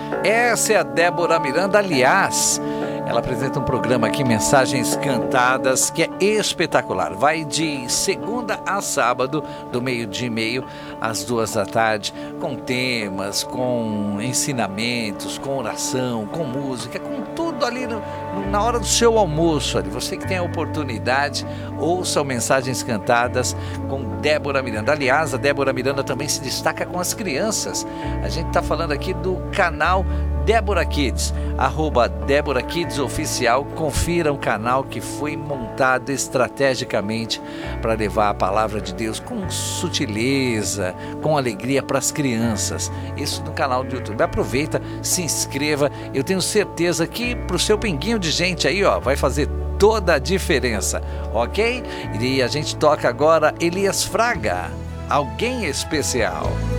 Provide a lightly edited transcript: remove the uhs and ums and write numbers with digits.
Essa é a Débora Miranda, aliás, ela apresenta um programa aqui, Mensagens Cantadas, que é espetacular. Vai de segunda a sábado, do meio-dia e meio às 2 da tarde, com temas, com ensinamentos, com oração, com música, com tudo ali na hora do seu almoço. Ali. Você que tem a oportunidade, ouça Mensagens Cantadas com Débora Miranda. Aliás, a Débora Miranda também se destaca com as crianças. A gente está falando aqui do canal Débora Kids, @Débora Kids Oficial. Confira um canal que foi montado estrategicamente para levar a palavra de Deus com sutileza, com alegria para as crianças. Isso no canal do YouTube. Aproveita, se inscreva. Eu tenho certeza que para o seu pinguinho de gente aí, ó, vai fazer toda a diferença, ok? E a gente toca agora Elias Fraga, Alguém Especial.